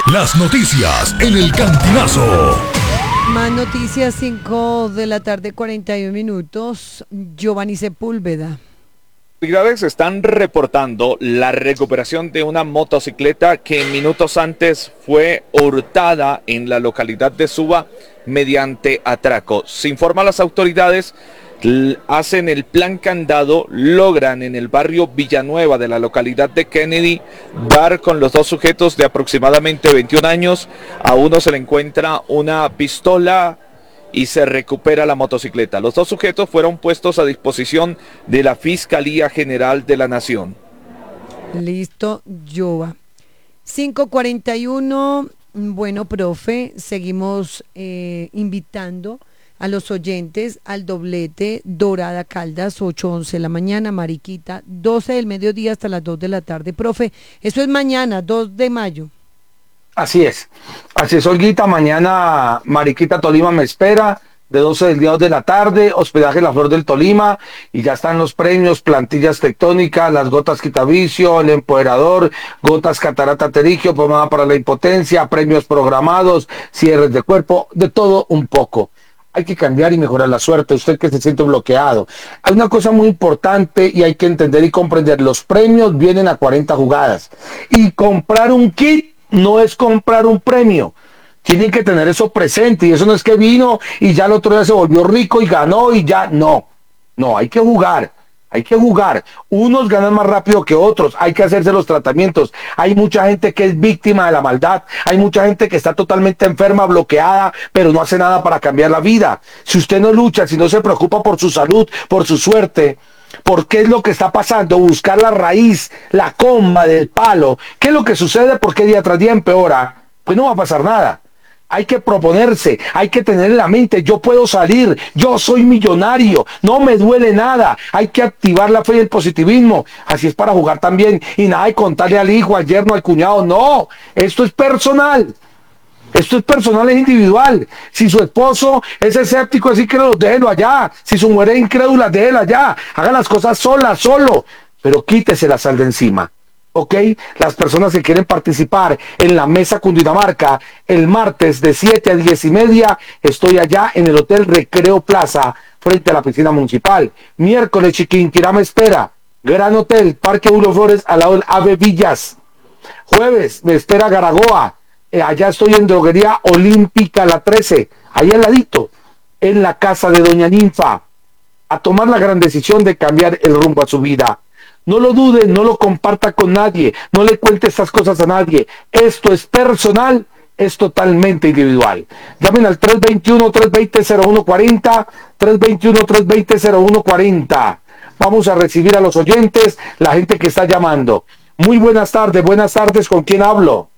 Las noticias en el Cantinazo. Más noticias, 5 de la tarde, 41 minutos. Giovanni Sepúlveda. Autoridades están reportando la recuperación de una motocicleta que minutos antes fue hurtada en la localidad de Suba mediante atraco. Se informa a las autoridades, hacen el plan candado, logran en el barrio Villanueva de la localidad de Kennedy dar con los dos sujetos de aproximadamente 21 años. A uno se le encuentra una pistola y se recupera la motocicleta. Los dos sujetos fueron puestos a disposición de la Fiscalía General de la Nación. Listo, Giova. 5:41. Bueno, profe, seguimos invitando a los oyentes al doblete Dorada Caldas, 8:11 de la mañana, Mariquita, 12 del mediodía hasta las 2 de la tarde. Profe, eso es mañana, 2 de mayo. Así es, Olguita, mañana Mariquita Tolima me espera, de 12 del día a 2 de la tarde, hospedaje La Flor del Tolima, y ya están los premios, plantillas tectónicas, las gotas quitavicio, el empoderador, gotas catarata terigio, pomada para la impotencia, premios programados, cierres de cuerpo, de todo un poco. Hay que cambiar y mejorar la suerte, usted que se siente bloqueado. Hay una cosa muy importante y hay que entender y comprender, los premios vienen a 40 jugadas, y comprar un kit no es comprar un premio. Tienen que tener eso presente, y eso no es que vino y ya el otro día se volvió rico y ganó y ya, no, hay que jugar, unos ganan más rápido que otros, hay que hacerse los tratamientos, hay mucha gente que es víctima de la maldad, hay mucha gente que está totalmente enferma, bloqueada, pero no hace nada para cambiar la vida. Si usted no lucha, si no se preocupa por su salud, por su suerte, ¿por qué es lo que está pasando? Buscar la raíz, la comba del palo. ¿Qué es lo que sucede? ¿Por qué día tras día empeora? Pues no va a pasar nada. Hay que proponerse, hay que tener en la mente, yo puedo salir, yo soy millonario, no me duele nada. Hay que activar la fe y el positivismo. Así es para jugar también. Y nada de contarle al hijo, al yerno, al cuñado. No, esto es personal. Esto es personal, es individual. Si su esposo es escéptico, es incrédulo, déjelo allá. Si su mujer es incrédula, déjela allá. Haga las cosas sola, solo. Pero quítese la sal de encima. ¿Ok? Las personas que quieren participar en la mesa Cundinamarca, el martes de 7 a 10:30, estoy allá en el Hotel Recreo Plaza, frente a la piscina municipal. Miércoles, Chiquinquirá me espera. Gran Hotel, Parque Ulo Flores, al lado del Ave Villas. Jueves, me espera Garagoa. Allá estoy en Droguería Olímpica La 13, ahí al ladito, en la casa de Doña Ninfa, a tomar la gran decisión de cambiar el rumbo a su vida. No lo dude, no lo comparta con nadie, no le cuente estas cosas a nadie. Esto es personal, es totalmente individual. Llamen al 321-320-0140, 321-320-0140. Vamos a recibir a los oyentes, la gente que está llamando. Muy buenas tardes, ¿con quién hablo?